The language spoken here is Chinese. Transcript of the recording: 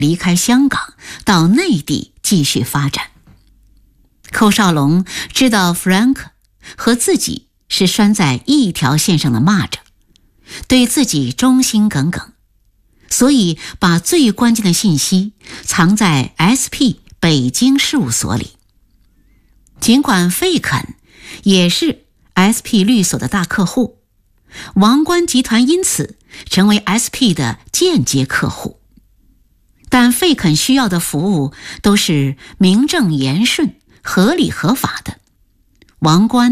离开香港到内地继续发展。寇绍龙知道 Frank 和自己是拴在一条线上的蚂蚱，对自己忠心耿耿，所以把最关键的信息藏在 SP 北京事务所里。尽管费肯也是 SP 律所的大客户，王冠集团因此成为 SP 的间接客户，但费肯需要的服务都是名正言顺、合理合法的。王冠